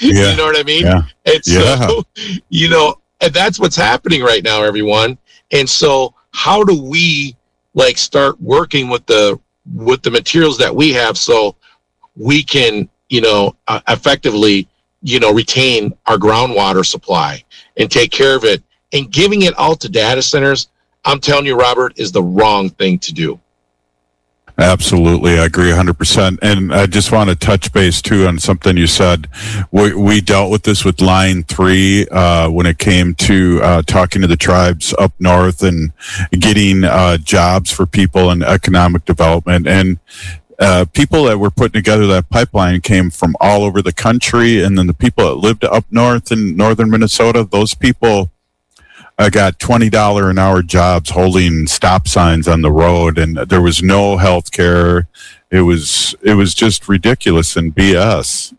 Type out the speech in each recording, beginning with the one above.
Yeah. You know what I mean? Yeah. And so, and that's what's happening right now, everyone. And so how do we start working with the materials that we have so we can, effectively, retain our groundwater supply and take care of it? And giving it all to data centers, I'm telling you, Robert, is the wrong thing to do. Absolutely. I agree 100%. And I just want to touch base too on something you said. We dealt with this with Line 3 when it came to talking to the tribes up north and getting jobs for people and economic development. And people that were putting together that pipeline came from all over the country. And then the people that lived up north in northern Minnesota, those people got $20 an hour jobs holding stop signs on the road, and there was no health care. It was just ridiculous and BS.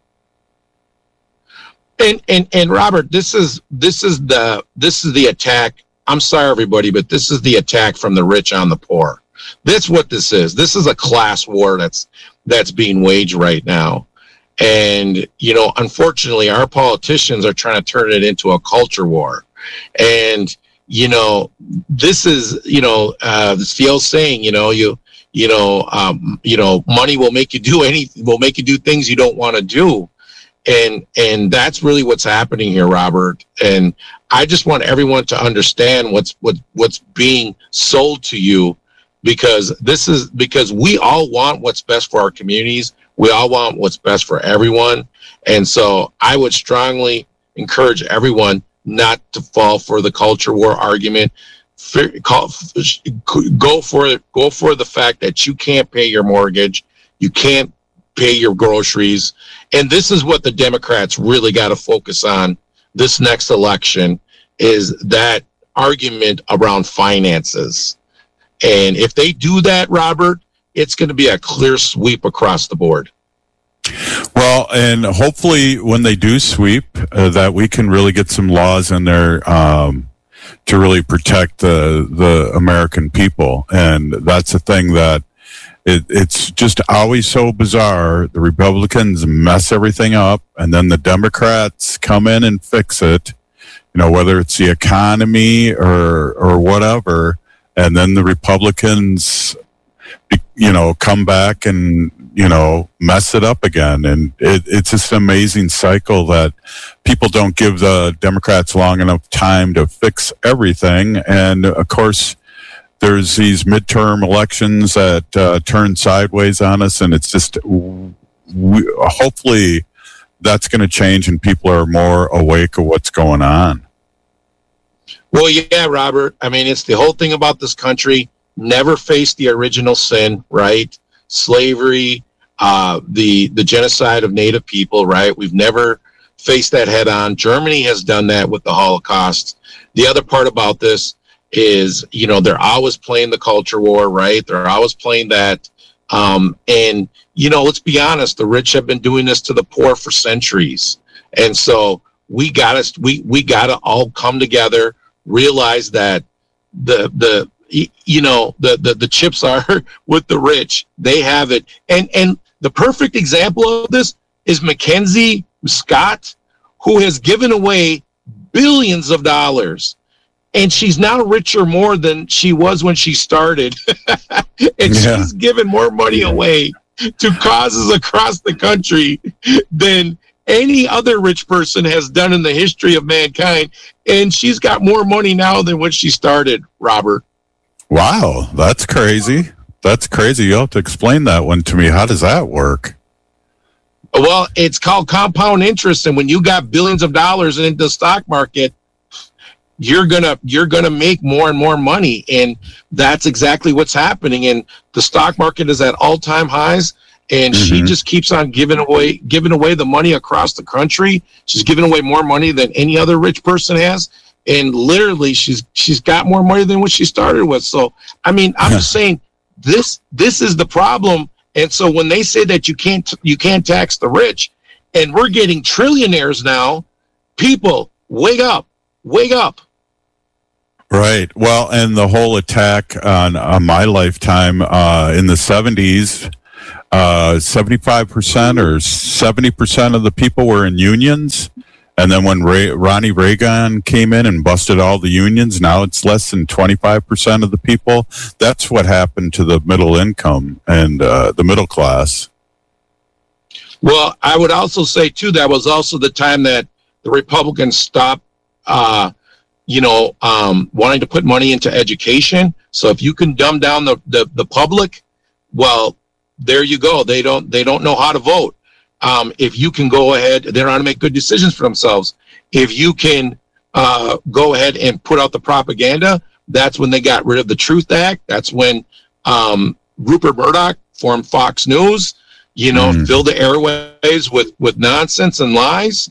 And Robert, this is the attack. I'm sorry, everybody, but this is the attack from the rich on the poor. That's what this is. This is a class war that's being waged right now. And, unfortunately, our politicians are trying to turn it into a culture war. And, this is, this the old saying, money will make you do things you don't want to do. And that's really what's happening here, Robert. And I just want everyone to understand what's being sold to you, because we all want what's best for our communities. We all want what's best for everyone. And so I would strongly encourage everyone not to fall for the culture war argument. Go for the fact that you can't pay your mortgage, you can't pay your groceries, and this is what the Democrats really got to focus on this next election, is that argument around finances. And if they do that, Robert, it's going to be a clear sweep across the board. Well, and hopefully when they do sweep, that we can really get some laws in there to really protect the American people. And that's the thing that it's just always so bizarre. The Republicans mess everything up, and then the Democrats come in and fix it, whether it's the economy or whatever. And then the Republicans, come back and, mess it up again. And it's just an amazing cycle that people don't give the Democrats long enough time to fix everything. And of course, there's these midterm elections that turn sideways on us. And it's just, hopefully that's going to change and people are more awake of what's going on. Well, yeah, Robert. I mean, it's the whole thing about this country. Never faced the original sin, right? Slavery, the genocide of Native people, right? We've never faced that head on. Germany has done that with the Holocaust. The other part about this is, they're always playing the culture war, right? They're always playing that. And, let's be honest, the rich have been doing this to the poor for centuries. And so we gotta all come together, realize that the chips are with the rich. They have it. And the perfect example of this is Mackenzie Scott, who has given away billions of dollars. And she's now richer more than she was when she started. And she's given more money away to causes across the country than any other rich person has done in the history of mankind. And she's got more money now than when she started, Robert. Wow, that's crazy. That's crazy. You'll have to explain that one to me. How does that work? Well, it's called compound interest. And when you got billions of dollars in the stock market, you're gonna make more and more money. And that's exactly what's happening. And the stock market is at all-time highs. And she just keeps on giving away the money across the country. She's giving away more money than any other rich person has. And literally, she's got more money than what she started with. So, I mean, I'm just saying this is the problem. And so when they say that you can't tax the rich, and we're getting trillionaires now, people, wake up. Right. Well, and the whole attack on my lifetime in the 70s, 75% or 70% of the people were in unions. And then when Ronnie Reagan came in and busted all the unions, now it's less than 25% of the people. That's what happened to the middle income and the middle class. Well, I would also say, too, that was also the time that the Republicans stopped, wanting to put money into education. So if you can dumb down the public, well, there you go. They don't know how to vote. If you can go ahead, they don't know how to make good decisions for themselves. If you can go ahead and put out the propaganda, that's when they got rid of the Truth Act. That's when Rupert Murdoch formed Fox News, filled the airways with nonsense and lies.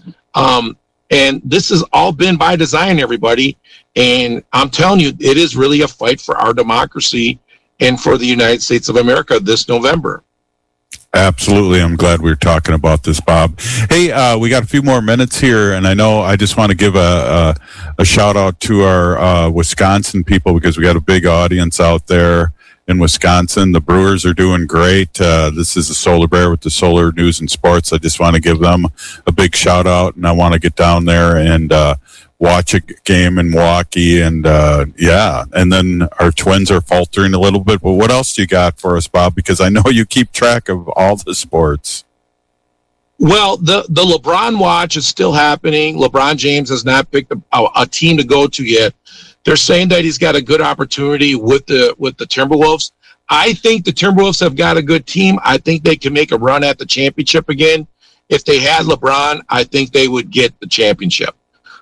And this has all been by design, everybody. And I'm telling you, it is really a fight for our democracy and for the United States of America this November. Absolutely. I'm glad we're talking about this, Bob. Hey, we got a few more minutes here, and I know I just want to give a shout out to our Wisconsin people, because we got a big audience out there in Wisconsin. The Brewers are doing great. This is the Solar Bear with the Solar News and Sports. I just want to give them a big shout out, and I want to get down there and watch a game in Milwaukee, and and then our Twins are faltering a little bit. But what else do you got for us, Bob? Because I know you keep track of all the sports. Well, the LeBron watch is still happening. LeBron James has not picked a team to go to yet. They're saying that he's got a good opportunity with the Timberwolves. I think the Timberwolves have got a good team. I think they can make a run at the championship again. If they had LeBron, I think they would get the championship.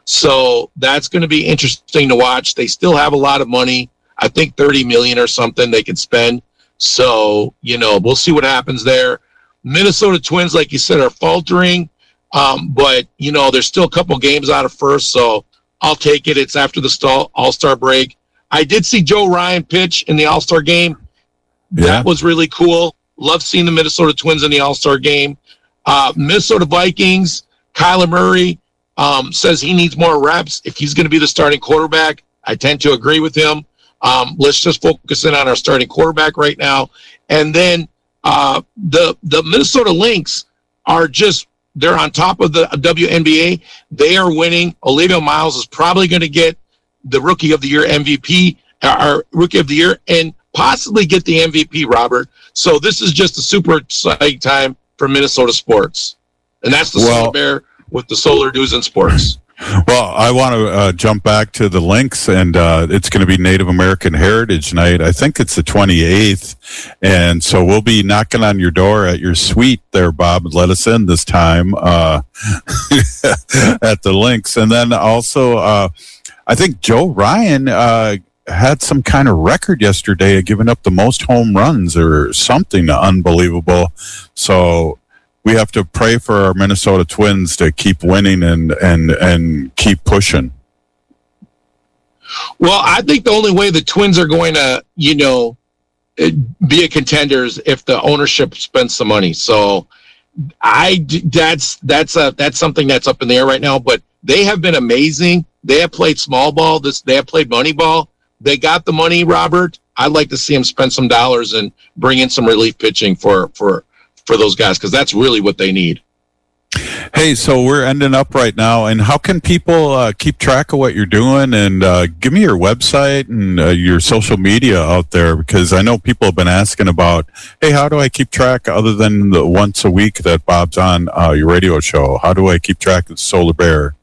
So that's going to be interesting to watch. They still have a lot of money. I think $30 million or something they could spend. So, we'll see what happens there. Minnesota Twins, like you said, are faltering. But, there's still a couple games out of first. So I'll take it. It's after the All-Star break. I did see Joe Ryan pitch in the All-Star game. Yeah. That was really cool. Love seeing the Minnesota Twins in the All-Star game. Minnesota Vikings, Kyler Murray, says he needs more reps if he's going to be the starting quarterback. I tend to agree with him. Let's just focus in on our starting quarterback right now. And then the Minnesota Lynx they're on top of the WNBA. They are winning. Olivia Miles is probably going to get the Rookie of the Year MVP, or Rookie of the Year, and possibly get the MVP, Robert. So this is just a super exciting time for Minnesota sports. And that's the Solar Bear with the Solar News and Sports. Well, I want to jump back to the Lynx, and it's going to be Native American Heritage Night. I think it's the 28th, and so we'll be knocking on your door at your suite there, Bob. Let us in this time at the Lynx. And then also, I think Joe Ryan had some kind of record yesterday of giving up the most home runs or something unbelievable. So we have to pray for our Minnesota Twins to keep winning and keep pushing. Well, I think the only way the Twins are going to, be a contender is if the ownership spends some money. So that's something that's up in the air right now. But they have been amazing. They have played small ball. They have played money ball. They got the money, Robert. I'd like to see them spend some dollars and bring in some relief pitching for those guys, because that's really what they need. Hey, so we're ending up right now, and how can people keep track of what you're doing? And give me your website and your social media out there, because I know people have been asking about, hey, how do I keep track other than the once a week that Bob's on your radio show? How do I keep track of Solar Bear?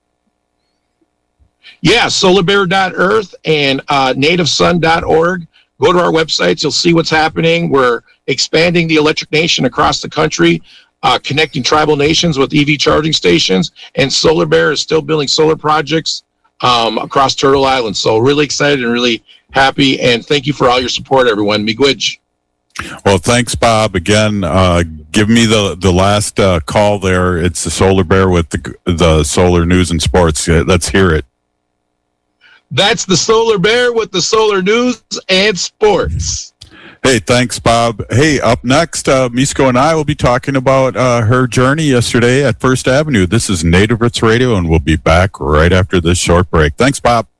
Yeah, solarbear.earth and nativesun.org. Go to our websites. You'll see what's happening. We're expanding the Electric Nation across the country, connecting tribal nations with EV charging stations. And Solar Bear is still building solar projects across Turtle Island. So really excited and really happy. And thank you for all your support, everyone. Miigwech. Well, thanks, Bob. Again, give me the last call there. It's the Solar Bear with the Solar News and Sports. Let's hear it. That's the Solar Bear with the Solar News and Sports. Hey, thanks, Bob. Hey, up next, Misko and I will be talking about her journey yesterday at First Avenue. This is Native Roots Radio, and we'll be back right after this short break. Thanks, Bob.